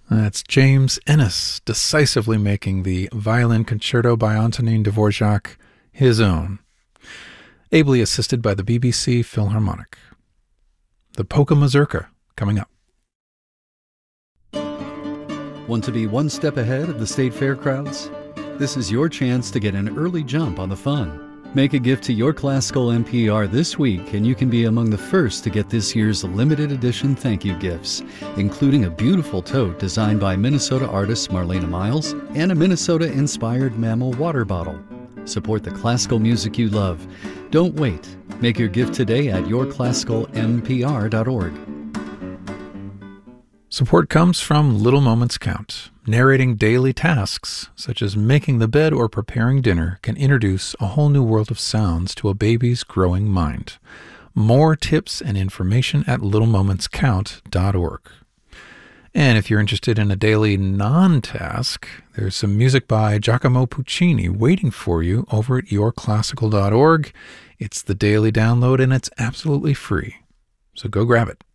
That's James Ennis decisively making the Violin Concerto by Antonin Dvorak his own, ably assisted by the BBC Philharmonic. The Polka Mazurka coming up. Want to be one step ahead of the state fair crowds? This is your chance to get an early jump on the fun. Make a gift to your classical NPR this week and you can be among the first to get this year's limited edition thank you gifts, including a beautiful tote designed by Minnesota artist Marlena Miles and a Minnesota-inspired mammal water bottle. Support the classical music you love. Don't wait. Make your gift today at yourclassicalnpr.org. Support comes from Little Moments Count. Narrating daily tasks, such as making the bed or preparing dinner, can introduce a whole new world of sounds to a baby's growing mind. More tips and information at littlemomentscount.org. And if you're interested in a daily non-task, there's some music by Giacomo Puccini waiting for you over at yourclassical.org. It's the daily download and it's absolutely free. So go grab it.